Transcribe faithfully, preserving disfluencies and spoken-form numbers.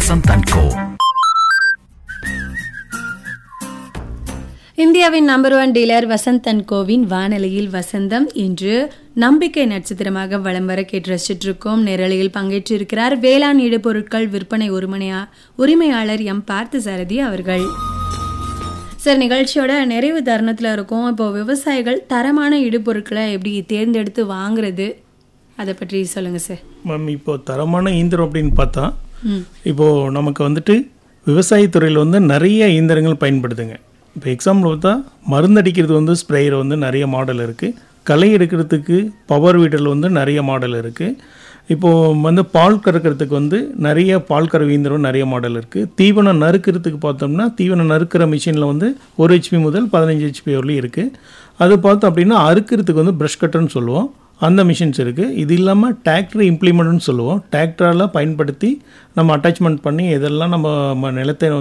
Vasanth and கோ. இந்தியாவின் number one dealer Vasanth and CoWIN வானொலியில் வசந்தம் இன்று நம்பிக்கை நட்சத்திரமாக வலம் வர கேட்டு ரசிச்சுட்டு இருக்கோம். நேரலையில் பங்கேற்றிருக்கிறார் வேளாண் இடுபொருட்கள் விற்பனை உரிமையா உரிமையாளர் எம் பார்த்த சாரதி அவர்கள். சார், நிகழ்ச்சியோட நிறைவு தருணத்தில் இருக்கும். இப்போ விவசாயிகள் தரமான இடுபொருட்களை எப்படி தேர்ந்தெடுத்து வாங்குறது, அதை பற்றி சொல்லுங்கள் சார். மேம், இப்போது தரமான இயந்திரம் அப்படின்னு பார்த்தா இப்போது நமக்கு வந்துட்டு விவசாயத்துறையில் வந்து நிறைய இயந்திரங்கள் பயன்படுதுங்க. இப்போ எக்ஸாம்பிள் பார்த்தா மருந்தடிக்கிறது வந்து ஸ்ப்ரேயர் வந்து நிறைய மாடல் இருக்குது. களை எடுக்கிறதுக்கு பவர் வீடரில் வந்து நிறைய மாடல் இருக்குது. இப்போது வந்து பால் கறக்கிறதுக்கு வந்து நிறைய பால் கறவை இயந்திரம் நிறைய மாடல் இருக்குது. தீவனம் நறுக்கிறதுக்கு பார்த்தோம்னா தீவனம் நறுக்கிற மிஷினில் வந்து ஒரு ஹெச்பி முதல் பதினஞ்சு ஹெச்பி வரலையும் இருக்குது. அது பார்த்தோம் அப்படின்னா அறுக்கிறதுக்கு வந்து ப்ரஷ் கட்டர்னு சொல்லுவோம், அந்த மிஷின்ஸ் இருக்குது. இது இல்லாமல் டிராக்டர் இம்ப்ளிமெண்ட்னு சொல்லுவோம். டிராக்டரால் பயன்படுத்தி நம்ம அட்டாச்மெண்ட் பண்ணி இதெல்லாம் நம்ம நிலத்தை